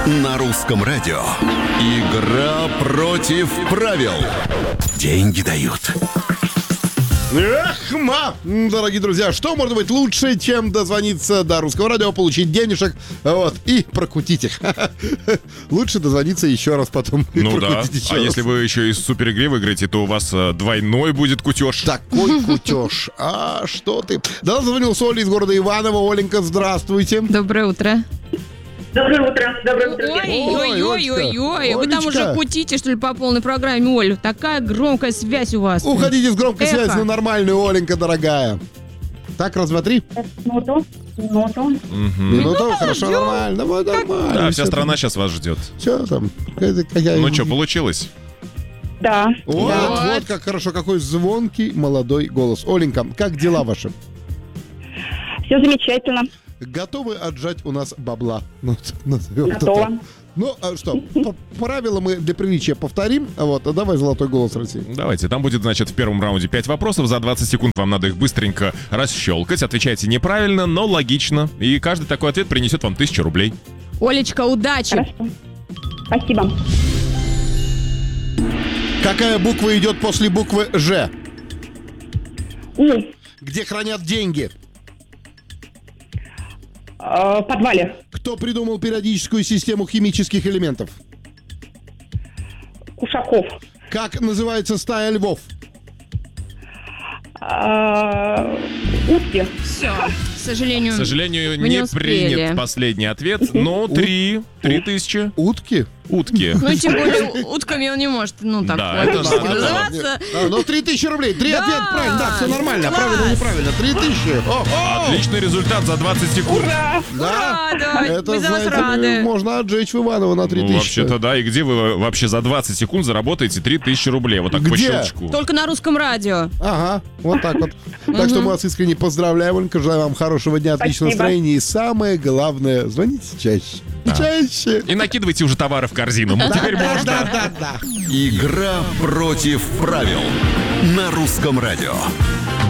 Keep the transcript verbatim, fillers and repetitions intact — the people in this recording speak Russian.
На русском радио. Игра против правил. Деньги дают. Эх, ма! Дорогие друзья, что может быть лучше, чем дозвониться до русского радио, получить денежек, вот, и прокрутить их. Лучше дозвониться еще раз потом и Ну да, прокрутить еще а раз. если вы еще из супер игры выиграете, то у вас э, двойной будет кутеж. Такой кутеж. А что ты? Да, нас звонился Оля из города Иваново. Оленька, здравствуйте. Доброе утро. Доброе утро, доброе утро. Ой-ой-ой-ой-ой. Вы там Олечка. уже кутите, что ли, по полной программе, Оль? Такая громкая связь у вас. Уходите с громкой Эхо. связи на нормальную, Оленька, дорогая. Так, раз, два, три. Минуту, минуту. Минуту, хорошо, нормально, вот, нормально. Да, Всё вся страна сейчас вас ждет. там- Всё там. Это какая- Ну что, получилось? Да. Вот, Да. вот как хорошо, какой звонкий молодой голос. Оленька, как дела ваши? Все замечательно. Готовы отжать у нас бабла? Ну, назовем это Готова. так. Ну, а что, по правила мы для приличия повторим. Вот, а давай золотой голос России. Давайте, там будет, значит, в первом раунде пять вопросов. За двадцать секунд вам надо их быстренько расщелкать. Отвечайте неправильно, но логично. И каждый такой ответ принесет вам тысячу рублей. Олечка, удачи. Хорошо. Спасибо. Какая буква идет после буквы Ж? У. Где хранят деньги? Э, в подвале. Кто придумал периодическую систему химических элементов? Кушаков. Как называется стая львов? Э, утки. Все. К сожалению, К сожалению, Вы не не успели. принят последний ответ, но три, три тысячи Утки? утки. ну, тем более, утками он не может, ну, так, Да, логически это надо. называться. А, ну, три тысячи рублей. Три Да. ответа правильно. Да, все нормально. Класс. Правильно, неправильно. Три тысячи. О, о. Отличный результат за двадцать секунд. Ура! Да. Ура, да, Это, мы за вас знаете ли, рады. можно отжечь в Иваново на три Ну, тысячи. вообще-то да. И где вы вообще за двадцать секунд заработаете три тысячи рублей? Вот так по Где? щелчку. Только на русском радио. Ага, вот так вот. Так что мы вас искренне поздравляем, Оленька. Желаю вам хорошего дня, отличного Спасибо. настроения. И самое главное, звоните чаще. Чаще. И накидывайте уже товары в корзину. Мол, теперь Да, можно. да, да, да. Игра против правил. На русском радио.